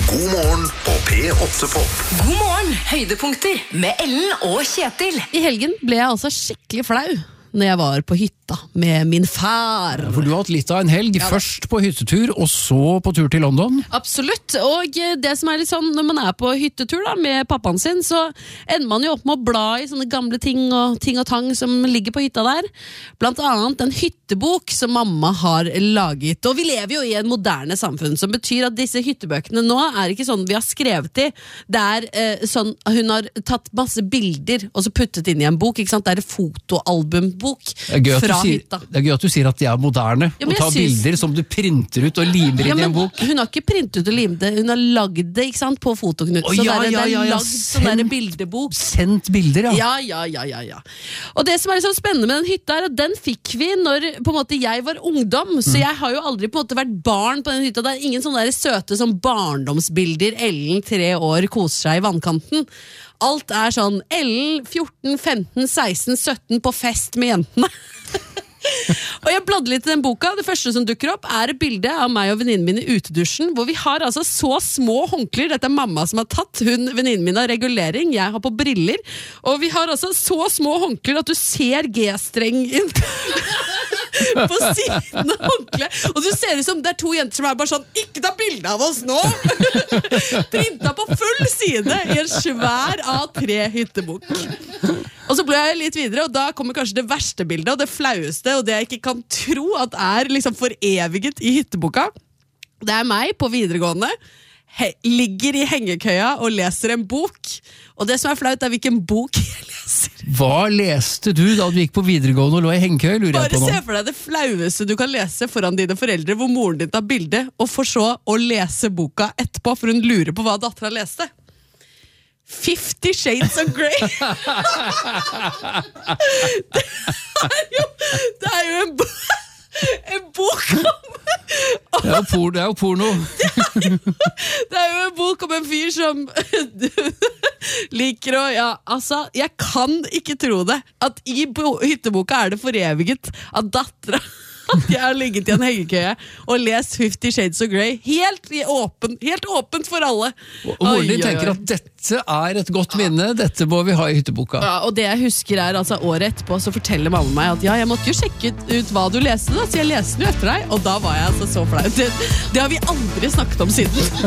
God morgen på P8 Pop. God morgen, høydepunkter med Ellen og Kjetil. I helgen ble jeg altså skikkelig flau når jeg var på hytta med min far. For du har hatt litt av en helg, først på hyttetur, og så på tur til London. Absolutt, og det som er litt sånn, når man er på hyttetur da, med pappaen sin, så ender man jo opp med å bla i sånne gamle ting og tang som ligger på hytta der. Blant annet en hyttebok som mamma har laget. Og vi lever jo i en moderne samfunn, som betyr at disse hyttebøkene nå er ikke sånn vi har skrevet i. Det er sånn, hun har tatt masse bilder og så puttet inn i en bok, ikke sant? Det er et fotoalbumbok fra hytta. Det er gøy at du sier at de er moderne, ja, og tar bilder som du printer ut og limer inn i en bok. Hun har ikke printet ut og limt det, hun har lagd det, ikke sant, på fotoknut. Så det er lagd sånn der bildebok. Sendt bilder, ja. Ja. Og det som er så spennende med den hytta er at den fikk vi når på en måte jeg var ungdom, så jeg har jo aldri på en måte vært barn på den hytta. Det er ingen sånne der søte sånn barndomsbilder. Ellen 3 år koser seg i vannkanten. Alt er sånn Ellen 14, 15, 16, 17 på fest med jentene. Og jeg bladde litt i den boka. Det første som dukker opp er et bilde av meg og venninnen min i utedusjen, hvor vi har altså så små håndklær. Dette er mamma som har tatt. Venninnen min har regulering, jeg har på briller. Og vi har altså så små håndklær at du ser G-strengen på siden av håndkleet. Og du ser ut som det er to jenter som er bare sånn, ikke ta bilde av oss nå! Printa på full side i en svær A3 hyttebok. Og så ble jeg litt videre, og da kommer kanskje det verste bildet, og det flaueste, og det jeg ikke kan tro at er liksom foreviget i hytteboka. Det er meg på videregående, ligger i hengekøya og leser en bok. Og det som er flaut er hvilken bok jeg leser. Hva leste du da du gikk på videregående og lå i hengekøy, lurer jeg på nå? Bare se for deg det flaueste du kan lese foran dine foreldre, hvor moren din tar bilde, og for så å lese boka etterpå, for hun lurer på hva datteren leste. 50 Shades of Grey. Det er jo en bok om det er jo porno. Det er jo en bok om en fyr som liker å, altså, jeg kan ikke tro det, at i hytteboka er det foreviget at datteren at jeg har ligget i en hengekøye og lest 50 Shades of Grey helt åpent for alle. Og moren din tenker at dette er et godt minne, dette må vi ha i hytteboka. Ja, og det jeg husker er altså året etterpå så forteller mamma meg at jeg måtte jo sjekke ut hva du leste da, så jeg leste den jo etter deg, og da var jeg altså så flau. Det har vi aldri snakket om siden.